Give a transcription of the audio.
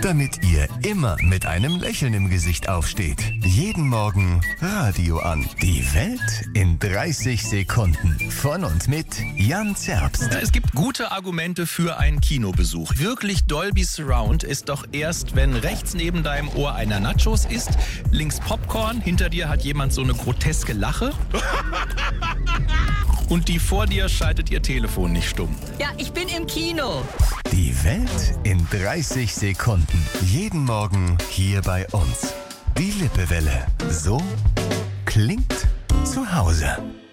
damit ihr immer mit einem Lächeln im Gesicht aufsteht. Jeden Morgen Radio an. Die Welt in 30 Sekunden. Von und mit Jan Zerbst. Es gibt gute Argumente für einen Kinobesuch. Wirklich Dolby Surround ist doch erst, wenn rechts neben deinem Ohr einer Nachos isst, links Popcorn, hinter dir hat jemand so eine groteske Lache und die vor dir schaltet ihr Telefon nicht stumm. Ja, ich bin im Kino. Die Welt in 30 Sekunden. Jeden Morgen hier bei uns. Die Lippewelle. So klingt zu Hause.